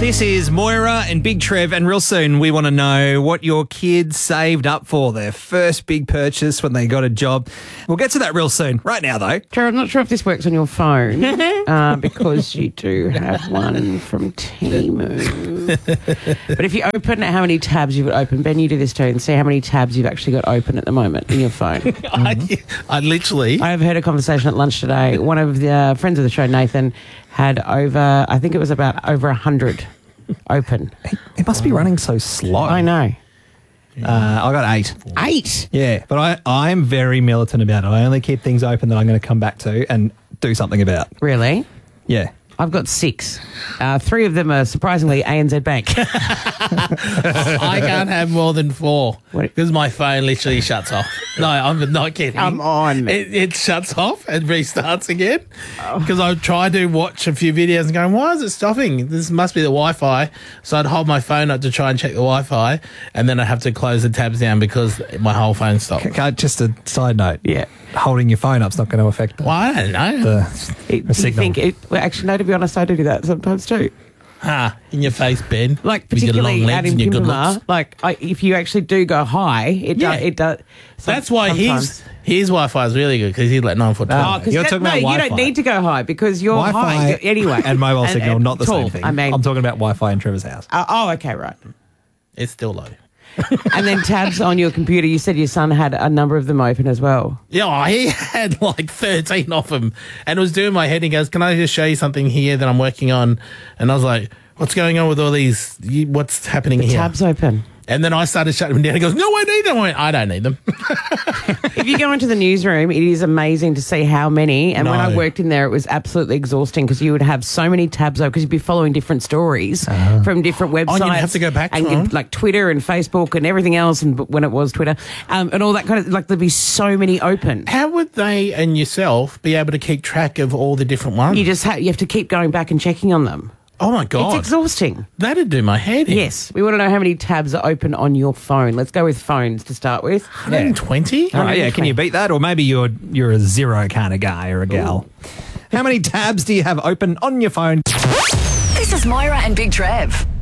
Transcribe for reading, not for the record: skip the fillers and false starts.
This is Moira and Big Trev, and real soon we want to know what your kids saved up for their first big purchase when they got a job. We'll get to that real soon. Right now, though. Trev, I'm not sure if this works on your phone because you do have one from Temu. But if you open how many tabs you've got open, Ben, you do this too, and see how many tabs you've actually got open at the moment in your phone. I literally... I overheard a conversation at lunch today. One of the friends of the show, Nathan, had over 100 open. It must be running so slow. I know. I got 8. 8? Yeah, but I'm very militant about it. I only keep things open that I'm going to come back to and do something about. Really? Yeah. I've got 6. 3 of them are surprisingly ANZ Bank. I can't have more than 4 because my phone literally shuts off. No, I'm not kidding. Come on. It shuts off and restarts again because I tried to watch a few videos and going, why is it stopping? This must be the Wi-Fi. So I'd hold my phone up to try and check the Wi-Fi, and then I'd have to close the tabs down because my whole phone stopped. Just a side note. Yeah. Holding your phone up's not going to affect Well, I don't know. the signal. Actually, no, to be honest, I do that sometimes too. In your face, Ben. Like, with your particularly long out legs in and your good looks. Kimberley, if you actually do go high, it does. That's why sometimes. his Wi-Fi is really good because he's like 9 foot tall. You're talking about you Wi-Fi. don't need to go high because you're Wi-Fi high anyway. and mobile signal, not the tall, same thing. I mean, I'm talking about Wi-Fi in Trevor's house. okay, right. It's still low. And then tabs on your computer. You said your son had a number of them open as well. Yeah, he had like 13 of them and it was doing my head. He goes, can I just show you something here that I'm working on? And I was like, what's going on with all these? What's happening here? Tabs open. And then I started shutting them down. He goes, no, I need them. I went, I don't need them. If you go into the newsroom, it is amazing to see how many. And when I worked in there, it was absolutely exhausting because you would have so many tabs open because you'd be following different stories from different websites. Oh, you'd have to go back to and them. like Twitter and Facebook and everything else, and when it was Twitter, and all that kind of, like, there'd be so many open. How would they and yourself be able to keep track of all the different ones? You just you have to keep going back and checking on them. Oh, my God. It's exhausting. That'd do my head in. Yes. We want to know how many tabs are open on your phone. Let's go with phones to start with. 120? All right, yeah, can you beat that? Or maybe you're a 0 kind of guy or a gal. How many tabs do you have open on your phone? This is Moira and Big Trev.